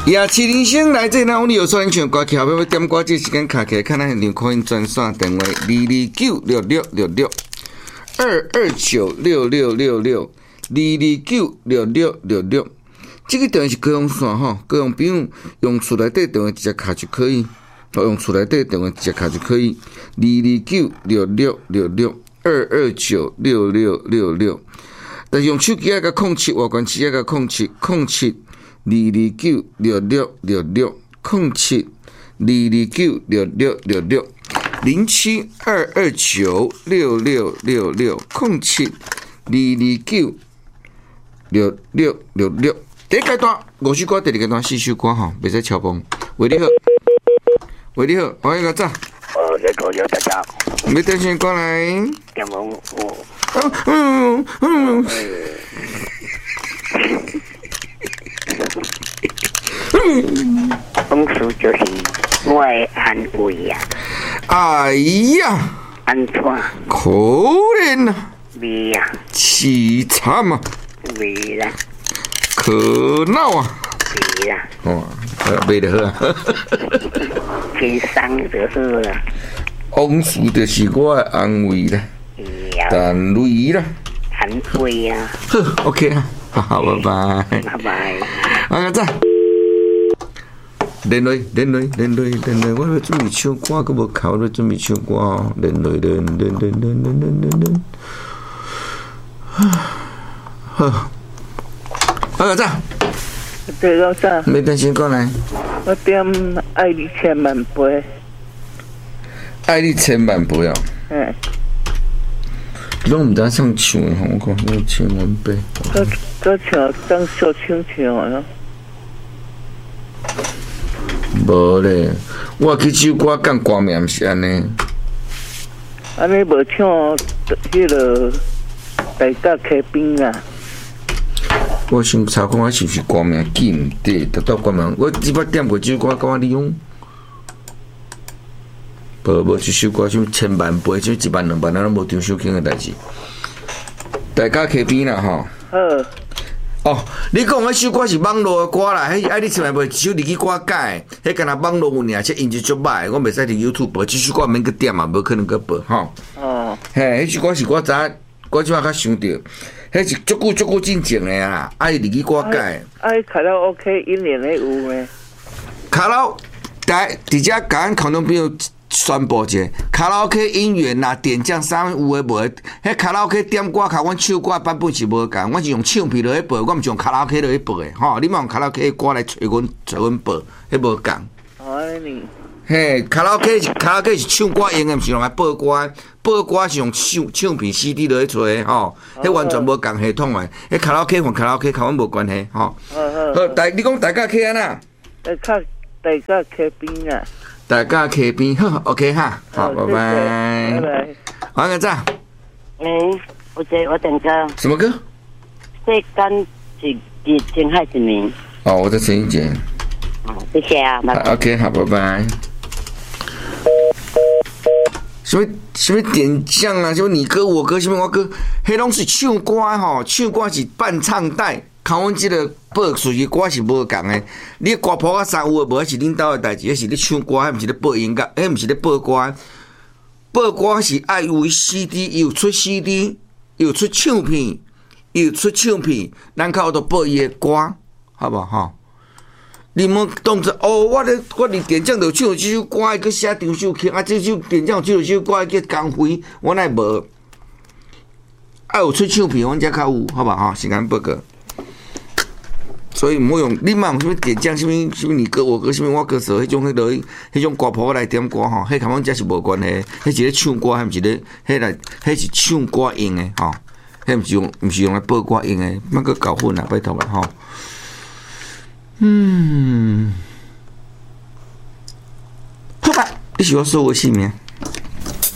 夜市人生来这哪有你有说人唱歌曲，要点歌这时间卡起来，看咱现场可以专线电话2296666，2296666，2296666。这个电话是高雄线吼，高雄朋友用厝内底电话直接卡就可以，用厝内底电话直接卡就可以，2296666，2296666。但是用手机个07，外关机个07，2296666，07，2296666，07，2296666。第一阶段5首歌，第二阶段4首歌吼，袂使超崩。喂，你好，喂，你好，欢迎个早。 这个有大家。 没担心过来。 点我。风俗就是我的安慰呀。 哎呀， 安怎？ 可怜啊！ 未呀？ 凄惨啊！ 未啦。 可闹啊！ 未啦。 哦，未得好啊。 轻松就好啦。 往事就是我的安慰啦，安慰啦， 安慰啊。 好 ，OK 啊，好，拜拜。 拜拜。 啊，再。连累，我要准备唱歌，佮无考，我要准备唱歌哦。连。好，啊，再。 对老早。 没担心过来。 我点爱你千万倍。 爱你千万倍哦。 嗯。 拢毋知唱唱的，我讲你千万倍。 我唱当小唱唱咯。 无咧，我去首歌讲歌名毋是安尼。 安尼无唱迄个大家客边啊。 我想查看我是不是歌名记毋得，得到歌名。我只捌点过这首歌，甲我利用。无这首歌，什么千万倍，什么1万2万，咱拢无张小卿的代志。大家客边啦吼。 好。 哦，你讲迄首歌是网络的歌啦，迄爱你千万倍一首日语歌改，迄敢若网络有尔，且音质足歹，我袂使伫 YouTube 播，这首歌免去点嘛，无可能去播吼。 哦。 嘿，迄首歌是我知影，我即摆较想着，迄是足久进前的啊，爱日语歌改。 卡拉 OK 音连的有咩？ 卡拉伫遮甲咱空中朋友宣布者，卡拉 OK 音源啦、点将啥有诶无诶？迄卡拉 OK 点歌，甲阮唱歌版本是无共，我是用唱片落去播，我毋是用卡拉 OK 落去播诶，吼！你莫用卡拉 OK 歌来找阮播，迄无共。 安尼。 嘿，卡拉 OK 是唱歌用诶，毋是用来播歌，播歌是用唱片 CD 落去找诶，吼！迄完全无共系统诶，迄卡拉 OK 和卡拉 OK 甲阮无关系，吼。好，你讲大家客安那？ 大家客边啊。 大家客边好 ，OK 哈，好，拜拜， 拜拜。 晚安早。 我点歌。 什么歌？ 世间是情海之名。 哦，我的陈英杰。 谢谢啊，拜拜。 OK， 好，拜拜。什么点将啊？什么你歌我歌，什么我歌，迄拢是唱歌吼，唱歌是伴唱带。靠阮即个播属于歌是无共诶，你歌谱啊啥有诶无？迄是恁兜诶代志，迄是咧唱歌，迄毋是咧播音乐，迄毋是咧播歌。播歌是爱有 CD， 有出 CD， 有出唱片，咱较都播伊诶歌，好无吼？你莫当作哦，我伫电奖就唱即首歌，去写张秀卿啊，即首电奖唱首歌叫江辉，我乃无。爱有出唱片，阮才较有，好无吼？时间报告。所以毋好用，你莫用什么点将，什么你歌我歌，什么我歌手，迄种歌谱来点歌吼，迄甲阮遮是无关系，迄是咧唱歌，还毋是咧，迄是唱歌用诶吼，迄毋是用来播歌用诶，莫去搞混啦，拜托啦吼。好吧，你是我说我姓名。